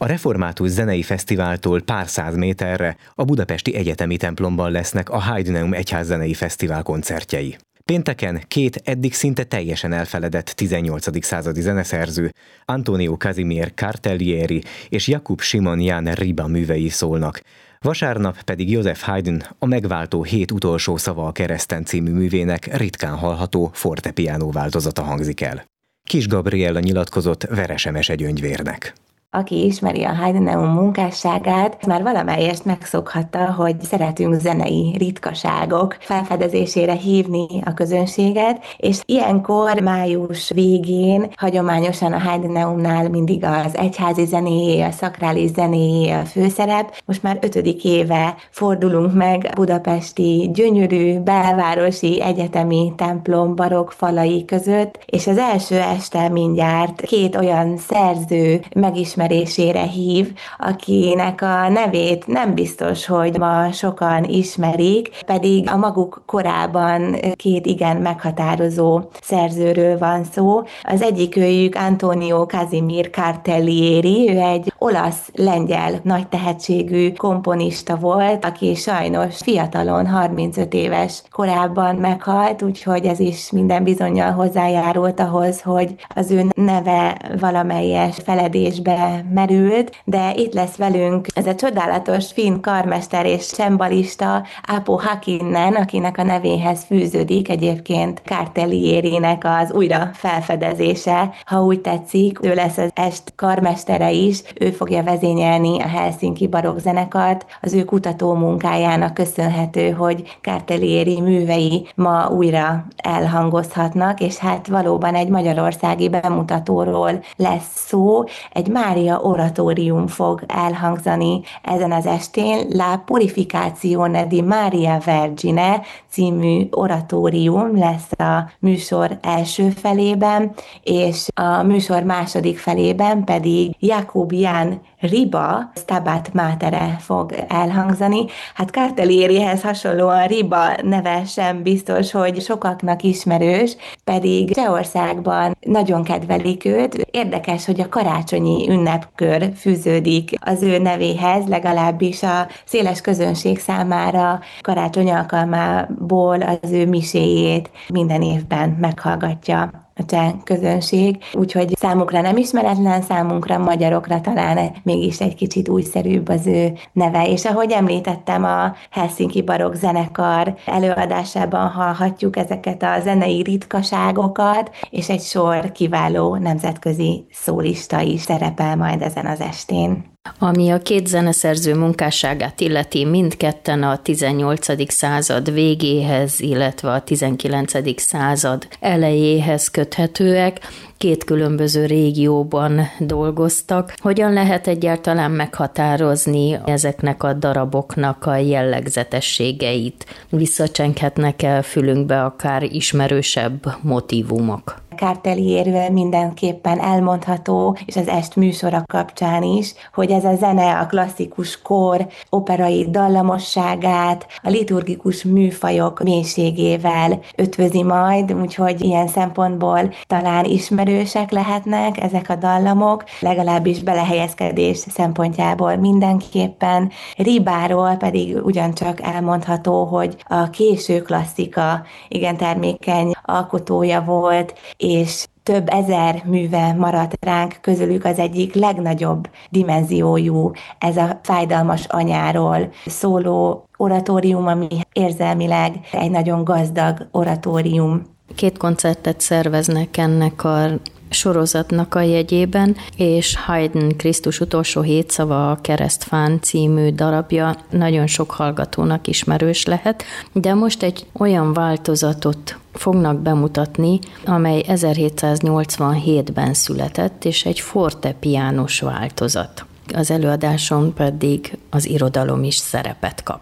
A Református Zenei Fesztiváltól pár száz méterre a budapesti egyetemi templomban lesznek a Heideneum Egyházzenei Fesztivál koncertjei. Pénteken két eddig szinte teljesen elfeledett 18. századi zeneszerző, Antonio Casimir Cartellieri és Jakub Simon Jan Riba művei szólnak. Vasárnap pedig Joseph Haydn a Megváltó 7 utolsó szava a kereszten című művének ritkán hallható fortepiano változata hangzik el. Kis Gabriella nyilatkozott Veres Emese Gyöngyvérnek. Aki ismeri a Heideneum munkásságát, már valamelyest megszokhatta, hogy szeretünk zenei ritkaságok felfedezésére hívni a közönséget, és ilyenkor május végén hagyományosan a Heideneumnál mindig az egyházi zenéjé, a szakrális zenéjé a főszerep. Most már 5. éve fordulunk meg budapesti gyönyörű belvárosi egyetemi templom barokk falai között, és az első este mindjárt két olyan szerző megismerésére hív, akinek a nevét nem biztos, hogy ma sokan ismerik, pedig a maguk korában két igen meghatározó szerzőről van szó. Az egyikőjük Antonio Casimir Cartellieri, ő egy olasz-lengyel nagy tehetségű komponista volt, aki sajnos fiatalon, 35 éves korában meghalt, úgyhogy ez is minden bizonnyal hozzájárult ahhoz, hogy az ő neve valamelyes feledésbe merült, de itt lesz velünk ez a csodálatos finn karmester és csembalista Aapo Häkkinen, akinek a nevéhez fűződik egyébként Cartellierinek az újra felfedezése, ha úgy tetszik. Ő lesz az est karmestere is, ő fogja vezényelni a Helsinki barokk zenekart. Az ő kutató munkájának köszönhető, hogy Cartellieri művei ma újra elhangozhatnak, és hát valóban egy magyarországi bemutatóról lesz szó. Egy Mária oratórium fog elhangzani ezen az estén. La Purificazione di Maria Vergine című oratórium lesz a műsor első felében, és a műsor második felében pedig Jakub Jan Riba Stabat Matere fog elhangzani. Hát Cartellierihez hasonlóan Riba neve sem biztos, hogy sokaknak ismerős, pedig Csehországban nagyon kedvelik őt. Érdekes, hogy a karácsonyi ünnepkör fűződik az ő nevéhez, legalábbis a széles közönség számára karácsony alkalmából az ő miséjét minden évben meghallgatja a cseh közönség, úgyhogy számukra nem ismeretlen, számunkra, magyarokra talán mégis egy kicsit újszerűbb az ő neve. És ahogy említettem, a Helsinki barokk zenekar előadásában hallhatjuk ezeket a zenei ritkaságokat, és egy sor kiváló nemzetközi szólista is szerepel majd ezen az estén. Ami a két zeneszerző munkásságát illeti, mindketten a 18. század végéhez, illetve a 19. század elejéhez köthetőek, két különböző régióban dolgoztak. Hogyan lehet egyáltalán meghatározni ezeknek a daraboknak a jellegzetességeit? Visszacsenghetnek el fülünkbe akár ismerősebb motívumok? Cartellieréről mindenképpen elmondható, és az est műsora kapcsán is, hogy ez a zene a klasszikus kor operai dallamosságát, a liturgikus műfajok mélységével ötvözi majd, úgyhogy ilyen szempontból talán ismerősek lehetnek ezek a dallamok, legalábbis belehelyezkedés szempontjából mindenképpen. Ribáról pedig ugyancsak elmondható, hogy a késő klasszika igen termékeny alkotója volt, és több ezer műve maradt ránk, közülük az egyik legnagyobb dimenziójú, ez a Fájdalmas anyáról szóló oratórium, ami érzelmileg egy nagyon gazdag oratórium. Két koncertet szerveznek ennek a sorozatnak a jegyében, és Haydn Krisztus utolsó 7 szava a Keresztfán című darabja nagyon sok hallgatónak ismerős lehet, de most egy olyan változatot fognak bemutatni, amely 1787-ben született, és egy fortepiános változat. Az előadáson pedig az irodalom is szerepet kap.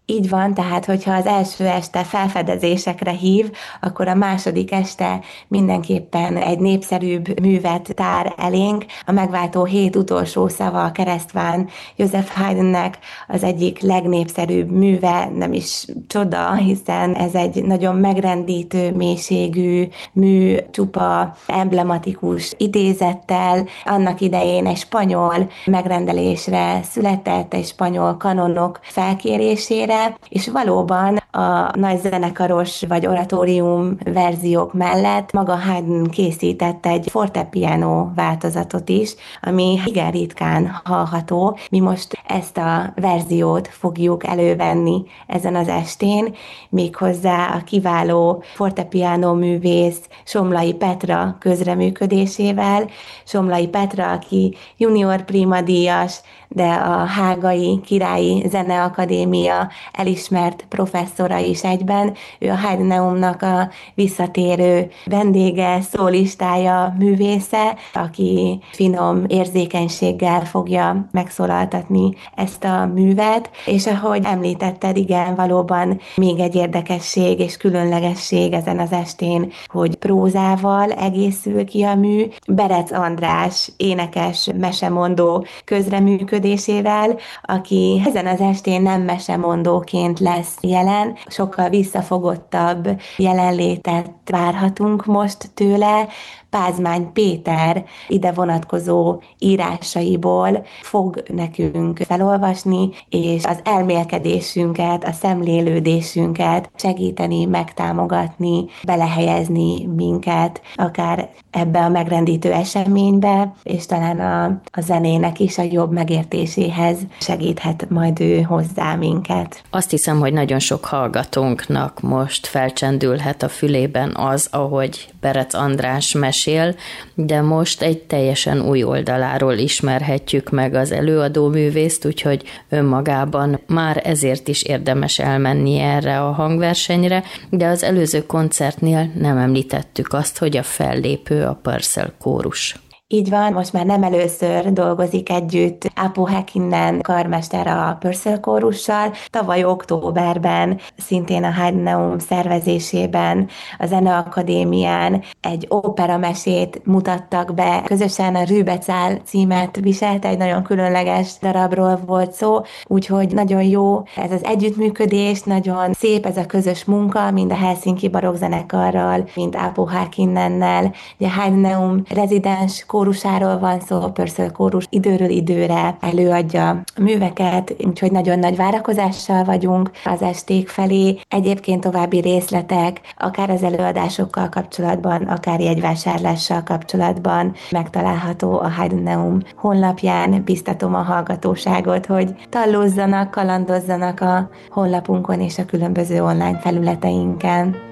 Így van, tehát hogyha az első este felfedezésekre hív, akkor a második este mindenképpen egy népszerűbb művet tár elénk. A Megváltó 7 utolsó szava a Kerestván Joseph Haydnnek az egyik legnépszerűbb műve, nem is csoda, hiszen ez egy nagyon megrendítő mélységű mű, csupa emblematikus idézettel. Annak idején egy spanyol megrendelésre született, egy spanyol kanonok felkérésére, és valóban a nagy zenekaros vagy oratórium verziók mellett maga Haydn készített egy fortepiano változatot is, ami igen ritkán hallható. Mi most ezt a verziót fogjuk elővenni ezen az estén, méghozzá a kiváló fortepiano művész Somlai Petra közreműködésével. Somlai Petra, aki junior primadíjas, de a Hágai Királyi Zeneakadémia elismert professzora is egyben. Ő a Haydneumnak a visszatérő vendége, szólistája, művésze, aki finom érzékenységgel fogja megszólaltatni ezt a művet, és ahogy említetted, igen, valóban még egy érdekesség és különlegesség ezen az estén, hogy prózával egészül ki a mű. Berec András énekes, mesemondó közreműködésével, aki ezen az estén nem mesemondóként lesz jelen, sokkal visszafogottabb jelenlétet várhatunk most tőle. Pázmány Péter ide vonatkozó írásaiból fog nekünk felolvasni, és az elmélkedésünket, a szemlélődésünket segíteni, megtámogatni, belehelyezni minket, akár ebbe a megrendítő eseménybe, és talán a zenének is a jobb megértéséhez segíthet majd ő hozzá minket. Azt hiszem, hogy nagyon sok hallgatónknak most felcsendülhet a fülében az, ahogy Berec András mesél, de most egy teljesen új oldaláról ismerhetjük meg az előadó művészt, úgyhogy önmagában már ezért is érdemes elmenni erre a hangversenyre, de az előző koncertnél nem említettük azt, hogy a fellépő a Purcell kórus. Így van, most már nem először dolgozik együtt Aapo Häkkinen karmester a Purcell kórussal. Tavaly októberben szintén a Haydneum szervezésében a Zeneakadémián egy operamesét mutattak be. Közösen a Rübezahl címet viselte, egy nagyon különleges darabról volt szó, úgyhogy nagyon jó ez az együttműködés, nagyon szép ez a közös munka, mind a Helsinki barokkzenekarral, mind Aapo Häkkinennel. Ugye a Haydneum rezidens kórusáról van szó, a Purcell kórus időről időre előadja a műveket, úgyhogy nagyon nagy várakozással vagyunk az esték felé. Egyébként további részletek, akár az előadásokkal kapcsolatban, akár jegyvásárlással kapcsolatban megtalálható a Haydneum honlapján. Biztatom a hallgatóságot, hogy tallózzanak, kalandozzanak a honlapunkon és a különböző online felületeinken.